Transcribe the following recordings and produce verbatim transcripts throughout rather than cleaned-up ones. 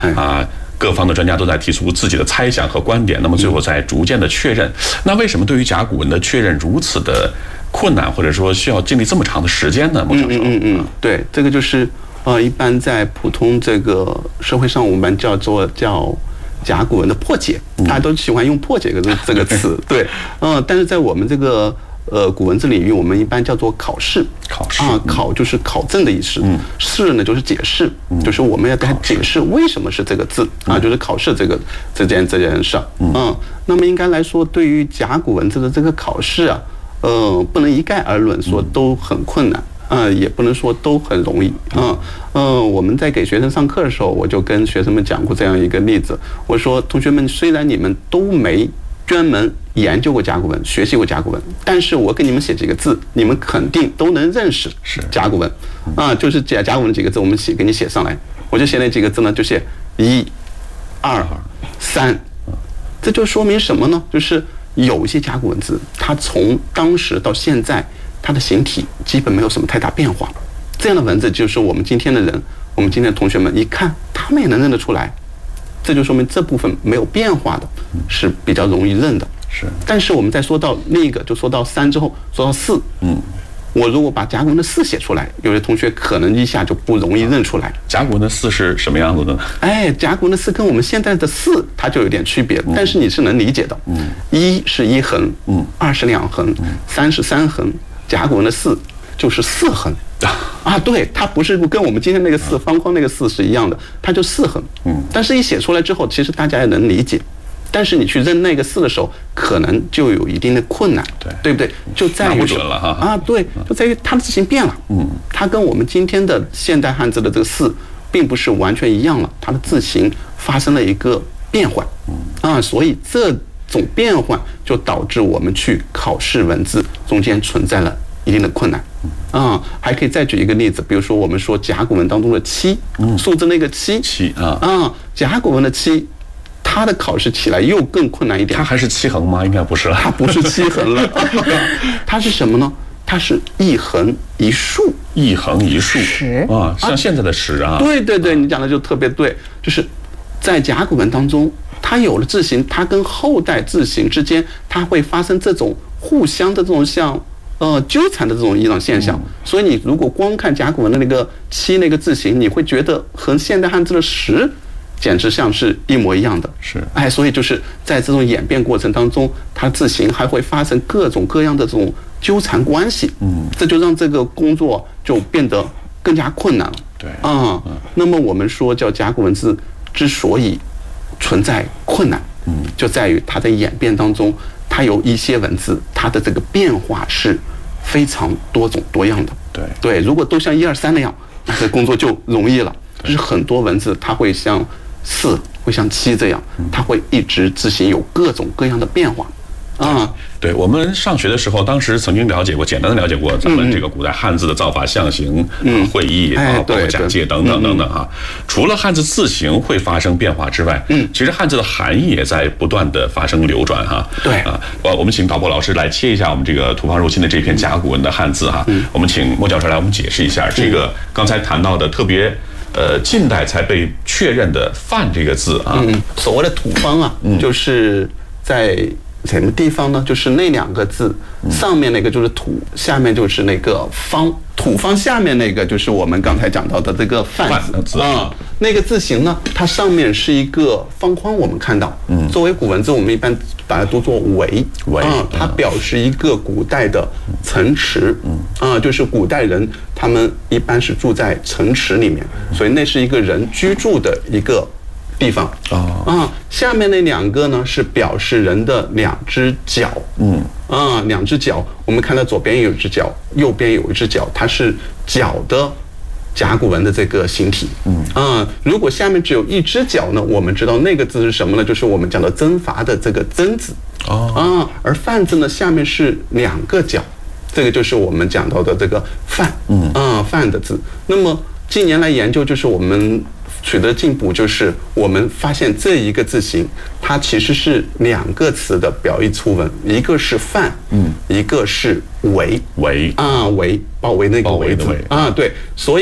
啊。各方的专家都在提出自己的猜想和观点，那么最后再逐渐的确认。那为什么对于甲骨文的确认如此的困难，或者说需要经历这么长的时间呢？孟教授， 嗯嗯嗯，对，这个就是呃，一般在普通这个社会上，我们叫做叫甲骨文的破解，大家都喜欢用破解这个这个词，对，嗯、呃，但是在我们这个。呃，古文字领域，我们一般叫做考试。 考试啊，考就是考证的意思。嗯，试呢就是解释，就是我们要给他解释为什么是这个字啊，就是考试这个这件这件事儿。嗯，那么应该来说，对于甲骨文字的这个考试啊，呃，不能一概而论说都很困难。啊、呃，也不能说都很容易啊。嗯、呃，我们在给学生上课的时候，我就跟学生们讲过这样一个例子。我说，同学们，虽然你们都没专门研究过甲骨文，学习过甲骨文，但是我给你们写几个字，你们肯定都能认识甲骨文啊，就是甲甲骨文几个字，我们写给你写上来，我就写那几个字呢，就写一、二、三，这就说明什么呢？就是有一些甲骨文字，它从当时到现在，它的形体基本没有什么太大变化，这样的文字就是我们今天的人，我们今天的同学们一看，他们也能认得出来。这就说明这部分没有变化的是比较容易认的。 是， 但是我们再说到另一个，就说到三之后，说到四，嗯，我如果把甲骨文的四写出来，有些同学可能一下就不容易认出来。 甲骨文的四是什么样子的呢？ 哎，甲骨文的四跟我们现在的四它就有点区别，但是你是能理解的。嗯，一是一横，嗯，二是两横，三是三横，甲骨文的四就是四横。啊，对，它不是跟我们今天那个四方框那个四是一样的，它就四横。嗯，但是一写出来之后，其实大家也能理解。但是你去认那个四的时候，可能就有一定的困难，对对不对？就在于不准了哈啊，对，就在于它的字形变了。嗯，它跟我们今天的现代汉字的这个四，并不是完全一样了，它的字形发生了一个变换。嗯啊，所以这种变换就导致我们去考试文字中间存在了一定的困难。啊、嗯，还可以再举一个例子，比如说我们说甲骨文当中的七，嗯，数字那个七， 七啊， 啊，甲骨文的七，它的考试起来又更困难一点。 它还是七横吗？应该不是了， 它不是七横了，它是什么呢？它是一横一竖， 一横一竖， 十啊，像现在的十啊。 对对对，你讲的就特别对，就是在甲骨文当中，它有了字形，它跟后代字形之间，它会发生这种互相的这种像。呃，纠缠的这种一种现象，所以你如果光看甲骨文的那个七那个字形，你会觉得和现代汉字的十，简直像是一模一样的。 是， 哎，所以就是在这种演变过程当中，它字形还会发生各种各样的这种纠缠关系。嗯，这就让这个工作就变得更加困难了。 对， 啊、嗯，那么我们说叫甲骨文字之所以存在困难，嗯，就在于它在演变当中。它有一些文字，它的这个变化是非常多种多样的。 对对，如果都像一二三那样，那这工作就容易了。就是很多文字，它会像四，会像七这样，它会一直字形有各种各样的变化。啊， 对，我们上学的时候，当时曾经了解过，简单的了解过咱们这个古代汉字的造法、象形、嗯、会意啊，包括假借等等等等啊。除了汉字字形会发生变化之外，嗯，其实汉字的含义也在不断的发生流转哈。 对啊，我我们请导播老师来切一下我们这个土方入侵的这篇甲骨文的汉字哈。嗯，我们请莫教授来我们解释一下这个刚才谈到的特别。呃，近代才被确认的“范”这个字啊， 嗯，所谓的土方啊，嗯、就是在什么地方呢？就是那两个字，上面那个就是土，下面就是那个方。土方下面那个就是我们刚才讲到的这个“范”字啊、嗯，那个字形呢，它上面是一个方框，我们看到，嗯，作为古文字，我们一般把它读作“围”， 围， 啊、嗯，它表示一个古代的城池，嗯，啊、嗯，就是古代人他们一般是住在城池里面，所以那是一个人居住的一个地方啊、嗯。下面那两个呢是表示人的两只脚，嗯，啊、嗯，两只脚，我们看到左边有一只脚，右边有一只脚，它是脚的甲骨文的这个形体，嗯，啊、嗯，如果下面只有一只脚呢，我们知道那个字是什么呢？就是我们讲的征伐的这个征字，哦，啊、嗯，而范字呢下面是两个脚，这个就是我们讲到的这个范，嗯，啊，范的字。那么近年来研究，就是我们取得进步，就是我们发现这一个字形，它其实是两个词的表意粗文，一个是范，嗯，一个是围， 围啊，围包围那个围字啊，对，所以呢，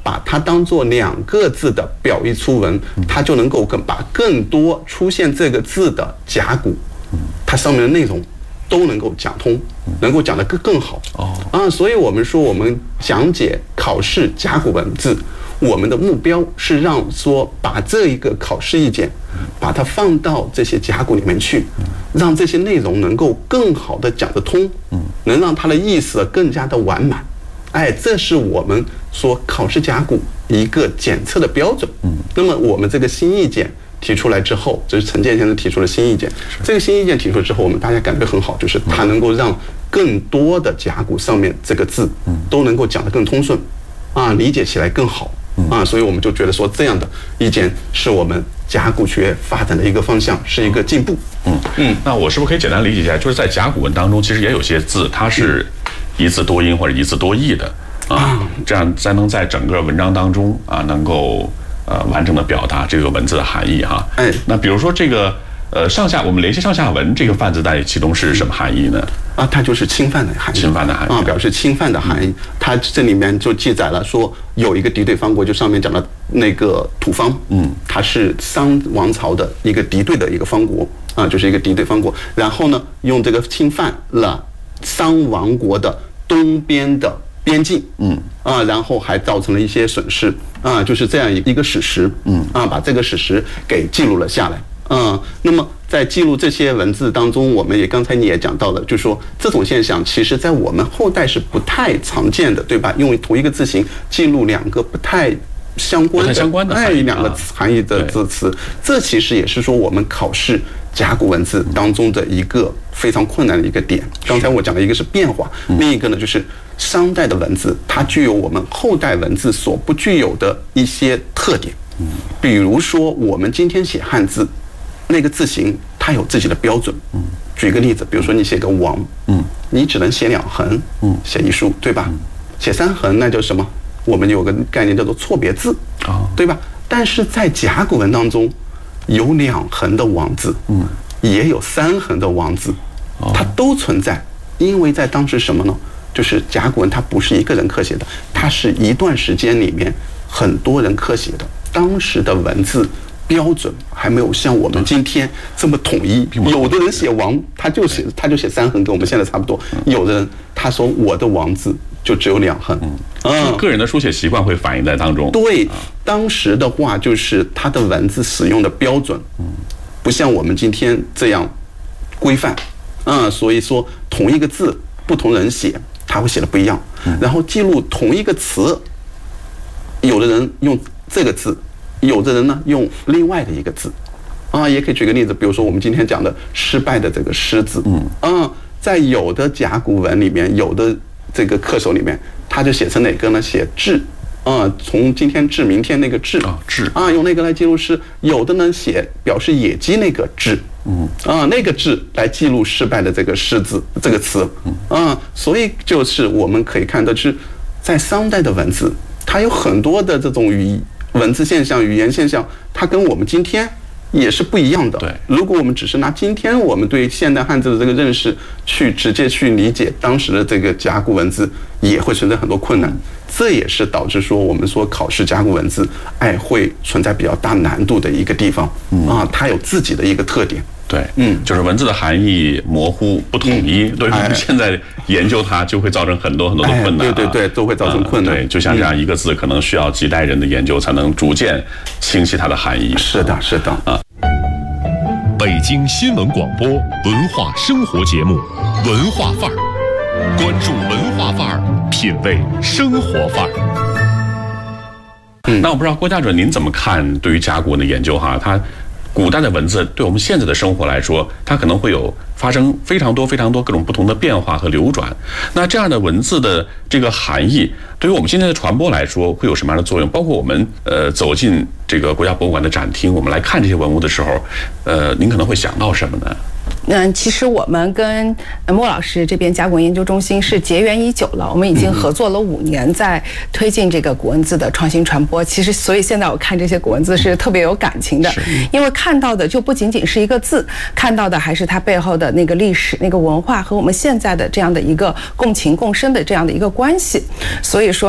把它当做两个字的表意初文，它就能够更把更多出现这个字的甲骨，它上面的内容都能够讲通，能够讲得更更好。哦啊，所以我们说我们讲解考试甲骨文字，我们的目标是让说把这一个考试意见，把它放到这些甲骨里面去，让这些内容能够更好的讲得通，能让它的意思更加的完满。哎，这是我们说考试甲骨一个检测的标准。嗯，那么我们这个新意见提出来之后，这是陈建先生提出的新意见。这个新意见提出之后，我们大家感觉很好，就是它能够让更多的甲骨上面这个字都能够讲得更通顺，啊，理解起来更好。啊，所以我们就觉得说这样的意见是我们甲骨学发展的一个方向，是一个进步。 嗯嗯，那我是不是可以简单理解一下，就是在甲骨文当中，其实也有些字它是一字多音或者一字多义的啊，这样才能在整个文章当中啊能够呃完整的表达这个文字的含义哈。哎，那比如说这个呃上下我们联系上下文这个泛字在其中是什么含义呢？ 啊，它就是侵犯的含义， 侵犯的含义啊，表示侵犯的含义。它这里面就记载了说，有一个敌对方国，就上面讲的那个土方，嗯，它是商王朝的一个敌对的一个方国啊，就是一个敌对方国。然后呢，用这个侵犯了商王国的东边的边境，嗯啊，然后还造成了一些损失啊，就是这样一个史实，嗯啊，把这个史实给记录了下来。嗯，那么在记录这些文字当中，我们也刚才你也讲到了，就是说这种现象，其实在我们后代是不太常见的，对吧？用同一个字形记录两个不太相关的、 相关的哎两个含义的字词，这其实也是说我们考试甲骨文字当中的一个非常困难的一个点。刚才我讲的一个是变化，另一个呢就是商代的文字，它具有我们后代文字所不具有的一些特点。比如说我们今天写汉字，那个字形它有自己的标准。嗯，举个例子，比如说你写个王，嗯，你只能写两横，嗯，写一竖，对吧？写三横那叫什么？我们有个概念叫做错别字，啊，对吧？但是在甲骨文当中，有两横的王字，嗯，也有三横的王字，它都存在。因为在当时什么呢？就是甲骨文它不是一个人刻写的，它是一段时间里面很多人刻写的。当时的文字标准还没有像我们今天这么统一，有的人写王，他就写他就写三横，跟我们现在差不多；有的人他说我的王字就只有两横。 嗯，个人的书写习惯会反映在当中。 对，当时的话就是他的文字使用的标准，不像我们今天这样规范。嗯，所以说同一个字，不同人写，他会写的不一样。然后记录同一个词，有的人用这个字，有的人呢用另外的一个字，啊，也可以举个例子，比如说我们今天讲的失败的这个失字，嗯，啊，在有的甲骨文里面，有的这个刻手里面，他就写成哪个呢？写至，啊，从今天至明天那个至， 啊，至， 啊，用那个来记录失。有的呢写表示野鸡那个至，嗯，啊，那个至来记录失败的这个失字这个词，啊，所以就是我们可以看到，是在商代的文字，它有很多的这种语文字现象、语言现象，它跟我们今天也是不一样的。 对， 如果我们只是拿今天我们对现代汉字的这个认识去直接去理解当时的这个甲骨文字，也会存在很多困难。这也是导致说我们说考试甲骨文字，哎，会存在比较大难度的一个地方。嗯啊，它有自己的一个特点。 对，嗯，就是文字的含义模糊不统一，对于我们现在研究它就会造成很多很多的困难。 对对对，都会造成困难。 对，就像这样一个字，可能需要几代人的研究才能逐渐清晰它的含义。 是的，是的啊。 北京新闻广播文化生活节目《文化范儿》，关注文化范儿，品味生活范儿。 嗯，那我不知道郭家准您怎么看对于甲骨文的研究哈？它古代的文字对我们现在的生活来说，它可能会有发生非常多非常多各种不同的变化和流转。那这样的文字的这个含义，对于我们今天的传播来说，会有什么样的作用？包括我们呃走进这个国家博物馆的展厅，我们来看这些文物的时候，呃，您可能会想到什么呢？ 嗯，其实我们跟莫老师这边甲骨文研究中心是结缘已久了，我们已经合作了五年，在推进这个古文字的创新传播。其实，所以现在我看这些古文字是特别有感情的，因为看到的就不仅仅是一个字，看到的还是它背后的那个历史、那个文化和我们现在的这样的一个共情共生的这样的一个关系。所以说。